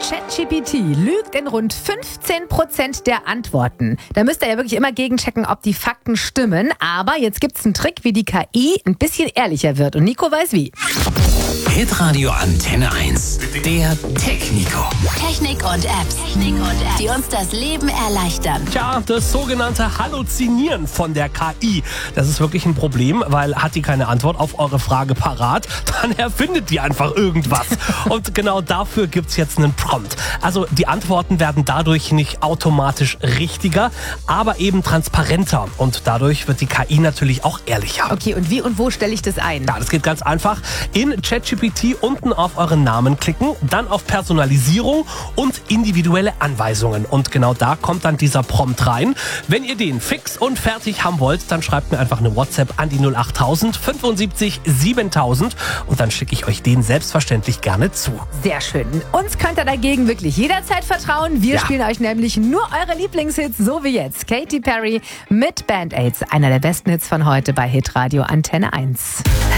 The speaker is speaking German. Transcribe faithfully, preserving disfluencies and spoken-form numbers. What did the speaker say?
ChatGPT lügt in rund fünfzehn Prozent der Antworten. Da müsst ihr ja wirklich immer gegenchecken, ob die Fakten stimmen. Aber jetzt gibt's einen Trick, wie die K I ein bisschen ehrlicher wird. Und Nico weiß wie. Hitradio Antenne eins. Der Tech-Nico. Technik und Apps. Technik und Apps, die uns das Leben erleichtern. Tja, das sogenannte Halluzinieren von der K I, das ist wirklich ein Problem, weil hat die keine Antwort auf eure Frage parat, dann erfindet die einfach irgendwas. Und genau dafür gibt's jetzt einen Prompt. Also die Antworten werden dadurch nicht automatisch richtiger, aber eben transparenter. Und dadurch wird die K I natürlich auch ehrlicher. Okay, und wie und wo stelle ich das ein? Ja, das geht ganz einfach. In ChatGPT unten auf euren Namen klicken, dann auf Personalisierung und individuelle Anweisungen. Und genau da kommt dann dieser Prompt rein. Wenn ihr den fix und fertig haben wollt, dann schreibt mir einfach eine WhatsApp an die null acht tausend fünfundsiebzig siebentausend und dann schicke ich euch den selbstverständlich gerne zu. Sehr schön. Uns könnt ihr dagegen wirklich jederzeit vertrauen. Wir Ja. spielen euch nämlich nur eure Lieblingshits, so wie jetzt. Katy Perry mit Band-Aids, einer der besten Hits von heute bei Hitradio Antenne eins.